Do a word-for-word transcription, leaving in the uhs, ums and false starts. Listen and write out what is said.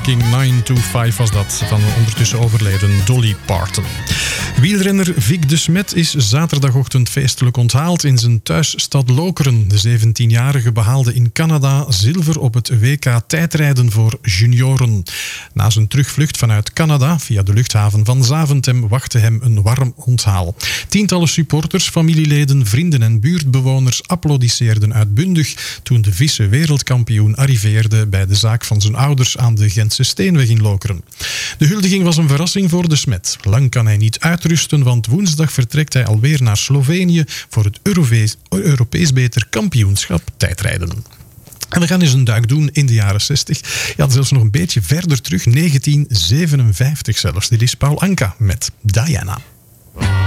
Working nine to five was dat, van de ondertussen overleden Dolly Parton. Wielrenner Vic de Smet is zaterdagochtend feestelijk onthaald in zijn thuisstad Lokeren. De zeventienjarige behaalde in Canada zilver op het W K tijdrijden voor junioren. Na zijn terugvlucht vanuit Canada via de luchthaven van Zaventem wachtte hem een warm onthaal. Tientallen supporters, familieleden, vrienden en buurtbewoners applaudisseerden uitbundig toen de vice wereldkampioen arriveerde bij de zaak van zijn ouders aan de Gentse Steenweg in Lokeren. De huldiging was een verrassing voor de Smet. Lang kan hij niet uitrusten, want woensdag vertrekt hij alweer naar Slovenië voor het Europees, Europees beter kampioenschap tijdrijden. En we gaan eens een duik doen in de jaren zestig. Ja, zelfs nog een beetje verder terug, negentien zevenenvijftig zelfs. Dit is Paul Anka met Diana.